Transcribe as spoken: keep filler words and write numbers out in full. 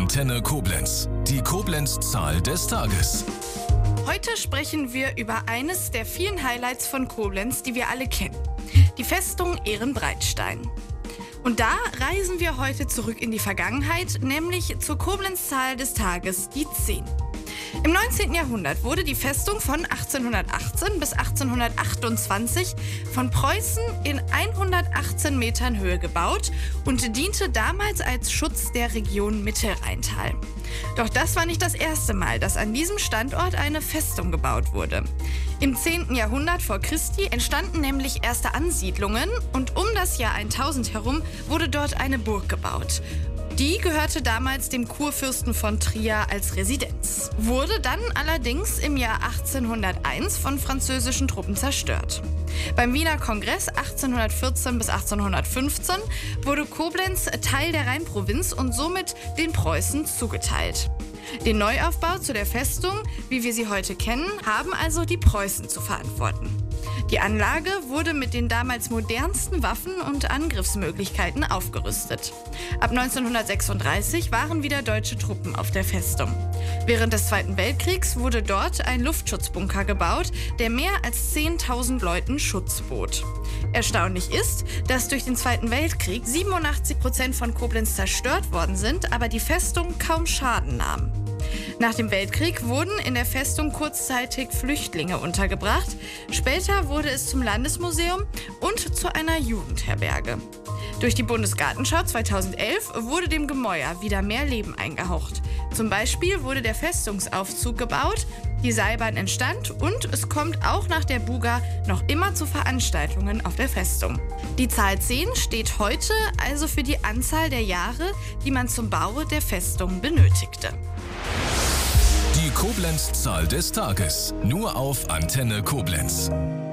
Antenne Koblenz, die Koblenz-Zahl des Tages. Heute sprechen wir über eines der vielen Highlights von Koblenz, die wir alle kennen. Die Festung Ehrenbreitstein. Und da reisen wir heute zurück in die Vergangenheit, nämlich zur Koblenz-Zahl des Tages, die zehn. Im neunzehnten Jahrhundert wurde die Festung von achtzehnhundertachtzehn bis achtzehnhundertachtundzwanzig von Preußen in hundertachtzehn Metern Höhe gebaut und diente damals als Schutz der Region Mittelrheintal. Doch das war nicht das erste Mal, dass an diesem Standort eine Festung gebaut wurde. Im zehnten Jahrhundert vor Christi entstanden nämlich erste Ansiedlungen und um das Jahr tausend herum wurde dort eine Burg gebaut. Die gehörte damals dem Kurfürsten von Trier als Residenz, wurde dann allerdings im Jahr achtzehnhunderteins von französischen Truppen zerstört. Beim Wiener Kongress achtzehnhundertvierzehn bis achtzehnhundertfünfzehn wurde Koblenz Teil der Rheinprovinz und somit den Preußen zugeteilt. Den Neuaufbau zu der Festung, wie wir sie heute kennen, haben also die Preußen zu verantworten. Die Anlage wurde mit den damals modernsten Waffen und Angriffsmöglichkeiten aufgerüstet. Ab neunzehnhundertsechsunddreißig waren wieder deutsche Truppen auf der Festung. Während des Zweiten Weltkriegs wurde dort ein Luftschutzbunker gebaut, der mehr als zehntausend Leuten Schutz bot. Erstaunlich ist, dass durch den Zweiten Weltkrieg siebenundachtzig Prozent von Koblenz zerstört worden sind, aber die Festung kaum Schaden nahm. Nach dem Weltkrieg wurden in der Festung kurzzeitig Flüchtlinge untergebracht. Später wurde es zum Landesmuseum und zu einer Jugendherberge. Durch die Bundesgartenschau zweitausendelf wurde dem Gemäuer wieder mehr Leben eingehaucht. Zum Beispiel wurde der Festungsaufzug gebaut, die Seilbahn entstand und es kommt auch nach der Buga noch immer zu Veranstaltungen auf der Festung. Die Zahl zehn steht heute also für die Anzahl der Jahre, die man zum Bau der Festung benötigte. Die Koblenz-Zahl des Tages, nur auf Antenne Koblenz.